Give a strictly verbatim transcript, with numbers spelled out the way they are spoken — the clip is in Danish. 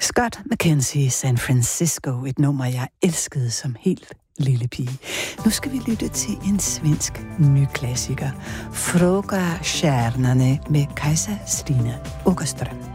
Scott McKenzie, San Francisco, et nummer, jeg elskede som helt lille pige. Nu skal vi lytte til en svensk ny klassiker, Fråga stjärnorna med Kajsa Stina Åkerström.